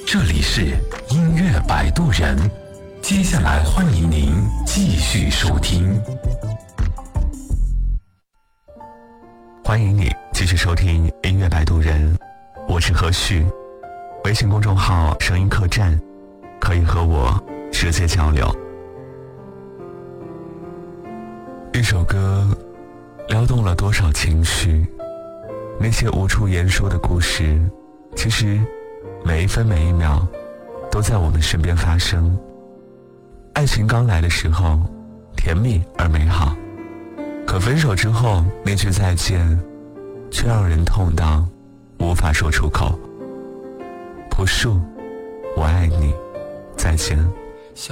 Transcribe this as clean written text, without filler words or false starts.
这里是音乐摆渡人，接下来欢迎您继续收听。 欢迎你继续收听音乐摆渡人，我是何旭。微信公众号声音客栈，可以和我直接交流。一首歌撩动了多少情绪，那些无处言说的故事，其实每一分每一秒都在我们身边发生。爱情刚来的时候甜蜜而美好，可分手之后那句再见却让人痛到无法说出口。朴树，我爱你，再见。